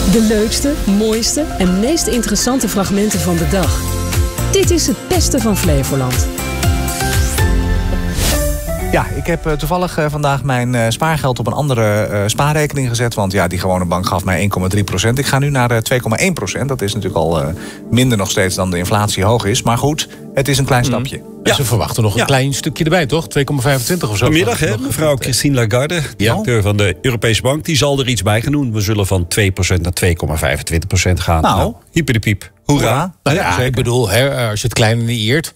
De leukste, mooiste en meest interessante fragmenten van de dag. Dit is het beste van Flevoland. Ja, ik heb toevallig vandaag mijn spaargeld op een andere spaarrekening gezet. Want ja, die gewone bank gaf mij 1,3%. Ik ga nu naar 2,1%. Dat is natuurlijk al minder nog steeds dan de inflatie hoog is. Maar goed, het is een klein stapje. Ja. Ze verwachten nog een klein stukje erbij, toch? 2,25 of zo. Vanmiddag, mevrouw Christine Lagarde, directeur van de Europese Bank, die zal er iets bij gaan doen. We zullen van 2% naar 2,25% gaan. Nou, hyper de piep. Hoera. Ja, ik bedoel, als je het kleine niet eert.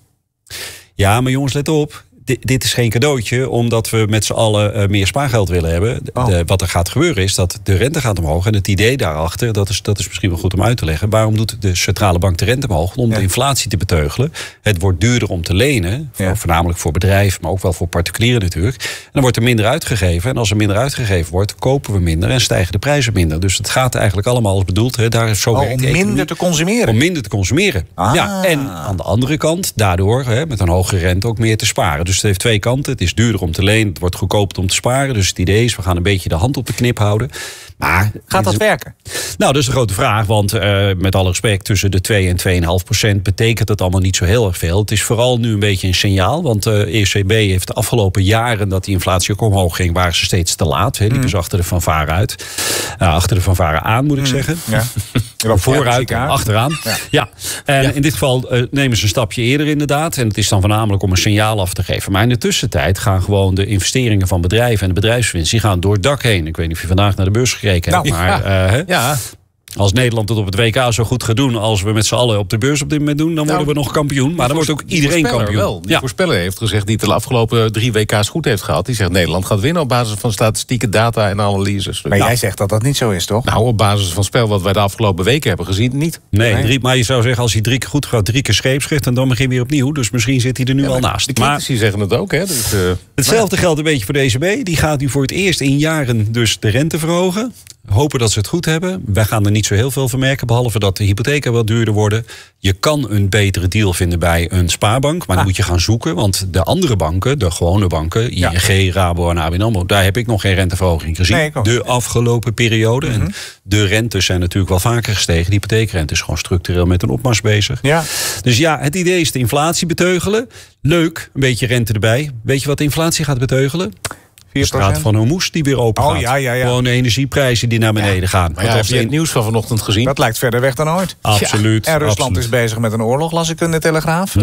Ja, maar jongens, let op. Dit is geen cadeautje, omdat we met z'n allen meer spaargeld willen hebben. Wat er gaat gebeuren is dat de rente gaat omhoog. En het idee daarachter, dat is misschien wel goed om uit te leggen. Waarom doet de centrale bank de rente omhoog? Om de inflatie te beteugelen. Het wordt duurder om te lenen. Voornamelijk voor bedrijven, maar ook wel voor particulieren natuurlijk. En dan wordt er minder uitgegeven. En als er minder uitgegeven wordt, kopen we minder en stijgen de prijzen minder. Dus het gaat eigenlijk allemaal als bedoeld. Daar is zo om minder te consumeren? Om minder te consumeren. Ja, en aan de andere kant, daardoor met een hogere rente ook meer te sparen. Dus het heeft twee kanten. Het is duurder om te lenen, het wordt goedkoper om te sparen. Dus het idee is, we gaan een beetje de hand op de knip houden. Maar gaat dat werken? Nou, dat is de grote vraag. Want met alle respect, tussen de 2 en 2,5% betekent het allemaal niet zo heel erg veel. Het is vooral nu een beetje een signaal. Want de ECB heeft de afgelopen jaren dat die inflatie ook omhoog ging, waren ze steeds te laat. Liepen ze achter de fanfare uit. Achter de fanfare aan, moet ik zeggen. Ja. Vooruit en achteraan. Ja. En in dit geval nemen ze een stapje eerder inderdaad. En het is dan voornamelijk om een signaal af te geven. Maar in de tussentijd gaan gewoon de investeringen van bedrijven en de bedrijfswinst, die gaan door het dak heen. Ik weet niet of je vandaag naar de beurs gekeken hebt. Maar als Nederland het op het WK zo goed gaat doen als we met z'n allen op de beurs op dit moment doen, dan worden we nog kampioen. Maar dan wordt ook iedereen kampioen. Die voorspeller heeft gezegd, die het de afgelopen 3 WK's goed heeft gehad. Die zegt Nederland gaat winnen op basis van statistieke data en analyses. Maar jij zegt dat dat niet zo is, toch? Nou, op basis van spel wat wij de afgelopen weken hebben gezien, niet. Nee. Maar je zou zeggen, als hij 3 keer goed gaat, 3 keer scheepsrecht, en dan begin je weer opnieuw. Dus misschien zit hij er nu al naast. De critici zeggen het ook, hè? Dus, hetzelfde geldt een beetje voor de ECB. Die gaat nu voor het eerst in jaren dus de rente verhogen. Hopen dat ze het goed hebben. Wij gaan er niet zo heel veel van merken, behalve dat de hypotheken wat duurder worden. Je kan een betere deal vinden bij een spaarbank, maar dan moet je gaan zoeken. Want de andere banken, de gewone banken, ING, Rabo en ABN AMRO, daar heb ik nog geen renteverhoging gezien. De afgelopen periode. En de rentes zijn natuurlijk wel vaker gestegen. De hypotheekrente is gewoon structureel met een opmars bezig. Ja. Dus ja, het idee is de inflatie beteugelen. Leuk, een beetje rente erbij. Weet je wat de inflatie gaat beteugelen? De straat van Hormuz die weer open gaat. Gewoon de energieprijzen die naar beneden gaan. Maar heb je het nieuws van vanochtend gezien? Dat lijkt verder weg dan ooit. Absoluut. En Rusland is bezig met een oorlog, las ik in de Telegraaf.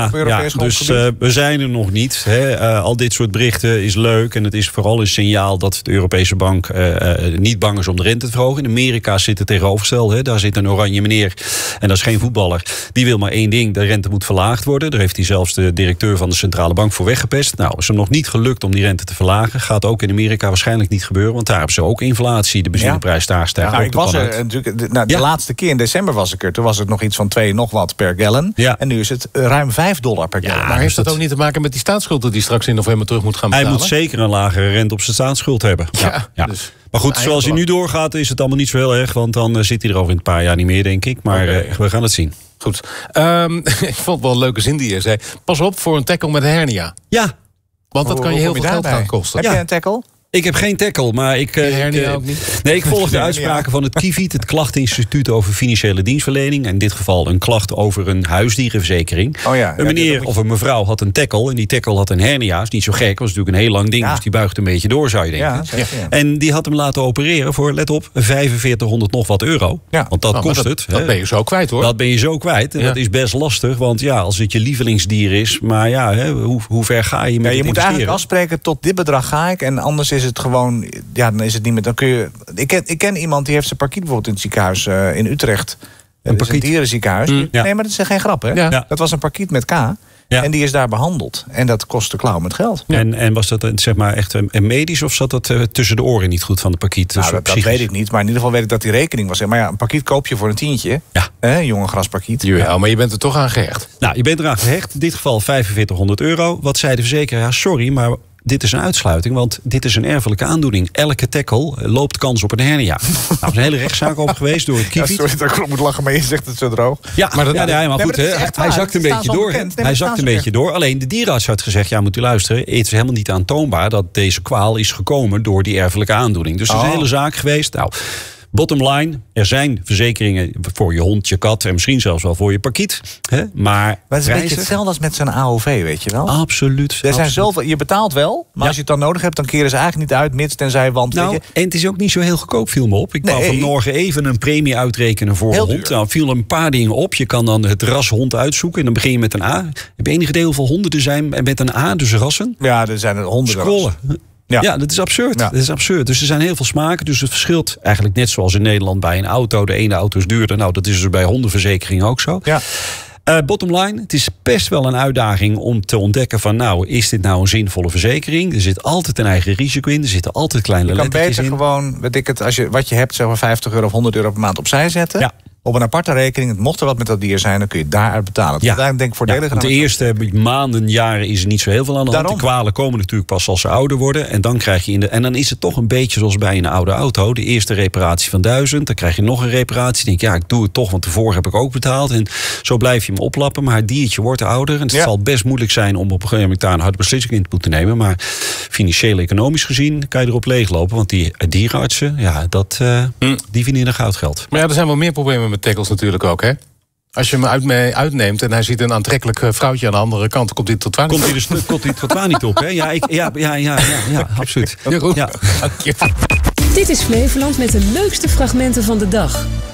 Dus we zijn er nog niet. Al dit soort berichten is leuk. En het is vooral een signaal dat de Europese Bank niet bang is om de rente te verhogen. In Amerika zit het tegenovergestelde. Daar zit een oranje meneer, en dat is geen voetballer. Die wil maar één ding, de rente moet verlaagd worden. Daar heeft hij zelfs de directeur van de centrale bank voor weggepest. Nou, is hem nog niet gelukt om die rente te verlagen. Gaat ook in Amerika waarschijnlijk niet gebeuren, want daar hebben ze ook inflatie. De benzineprijs daar stijgt. Nou, ik was er natuurlijk. De laatste keer in december was ik er. Toen was het nog iets van 2 nog wat per gallon. Ja. En nu is het ruim $5 per gallon. Maar heeft dat ook niet te maken met die staatsschuld die straks in november terug moet gaan betalen? Hij moet zeker een lagere rente op zijn staatsschuld hebben. Ja. Dus. Maar goed, zoals hij nu doorgaat, is het allemaal niet zo heel erg. Want dan zit hij er over in een paar jaar niet meer, denk ik. Maar we gaan het zien. Goed. Ik vond wel een leuke zin die je zei. Pas op voor een tackle met hernia. Ja. Want dat kan je heel veel geld gaan kosten. Heb je een tackle? Ik heb geen tackle, maar ik ook niet. Nee, ik volg de uitspraken van het KIVIT, het Klachteninstituut over Financiële Dienstverlening. In dit geval een klacht over een huisdierenverzekering. Een meneer of een mevrouw had een tackle en die tackle had een hernia. Is niet zo gek, was natuurlijk een heel lang ding, dus die buigt een beetje door, zou je denken. En die had hem laten opereren voor, let op, 4500 nog wat euro. Want dat kost het. Dat ben je zo kwijt, hoor. Dat ben je zo kwijt. En dat is best lastig, want als het je lievelingsdier is, maar hoe ver ga je met je moet eigenlijk afspreken, tot dit bedrag ga ik, en anders is het gewoon, dan is het niet meer. Dan kun je. Ik ken iemand die heeft zijn parkiet bijvoorbeeld in het ziekenhuis in Utrecht. Een dierenziekenhuis. Nee, maar dat is geen grap, hè? Ja. Dat was een parkiet met K. Ja. En die is daar behandeld. En dat kostte klauw met geld. Ja. En was dat zeg maar echt een medisch, of zat dat tussen de oren niet goed van de parkiet? Nou, dat weet ik niet. Maar in ieder geval weet ik dat die rekening was. Maar een parkiet koop je voor een tientje. Jonge grasparkiet. Ja, maar je bent er toch aan gehecht. Nou, je bent eraan gehecht. In dit geval 4500 euro. Wat zei de verzekeraar? Sorry, maar dit is een uitsluiting, want dit is een erfelijke aandoening. Elke tackle loopt kans op een hernia. Nou, er is een hele rechtszaak op geweest door het KIVIT. Sorry dat ik moet lachen, maar je zegt het zo droog. Maar goed, hij zakt een beetje door. Hij zakt een beetje door. Alleen de dierenarts had gezegd, moet u luisteren, het is helemaal niet aantoonbaar dat deze kwaal is gekomen door die erfelijke aandoening. Dus er is een hele zaak geweest. Nou, Bottom line, er zijn verzekeringen voor je hond, je kat en misschien zelfs wel voor je parkiet. Hè? Maar het is een beetje hetzelfde als met zo'n AOV, weet je wel? Absoluut. Zijn zoveel, je betaalt wel, maar als je het dan nodig hebt, dan keren ze eigenlijk niet uit, mits tenzij, want... Nou, en het is ook niet zo heel goedkoop, viel me op. Ik wou vanmorgen even een premie uitrekenen voor een hond. Nou, viel een paar dingen op. Je kan dan het ras hond uitzoeken en dan begin je met een A. Heb je enig idee hoeveel honden er zijn met een A, dus rassen? Ja, er zijn er honderden scrollen. Ja, dat is absurd. Ja. Dat is absurd. Dus er zijn heel veel smaken. Dus het verschilt eigenlijk net zoals in Nederland bij een auto. De ene auto is duurder. Nou, dat is dus bij hondenverzekering ook zo. Ja. Bottom line, het is best wel een uitdaging om te ontdekken van... nou, is dit nou een zinvolle verzekering? Er zit altijd een eigen risico in. Er zitten altijd kleine lettertjes in. Je kan beter gewoon, weet ik het, als je wat je hebt, zeg maar €50 of €100 per maand opzij zetten. Ja. Op een aparte rekening, mocht er wat met dat dier zijn, dan kun je daaruit betalen. Ja. Daar denk ik voordelig aan. De eerste maanden, jaren is er niet zo heel veel aan de hand. De kwalen komen natuurlijk pas als ze ouder worden. En dan krijg je en dan is het toch een beetje zoals bij een oude auto. De eerste reparatie van 1000, dan krijg je nog een reparatie. Dan denk je, ik doe het toch, want tevoren heb ik ook betaald. En zo blijf je hem oplappen. Maar het diertje wordt ouder. En het zal best moeilijk zijn om op een gegeven moment daar een harde beslissing in te moeten nemen. Maar financieel, economisch gezien kan je erop leeglopen. Want die dierenartsen, die vinden er goudgeld. Maar er zijn wel meer problemen met tackles natuurlijk ook, hè? Als je hem uitneemt en hij ziet een aantrekkelijk vrouwtje aan de andere kant, dan komt hij trottoir niet op. Komt hij trottoir niet op, hè? Ja, absoluut. Ja, goed. Ja. Dit is Flevoland met de leukste fragmenten van de dag.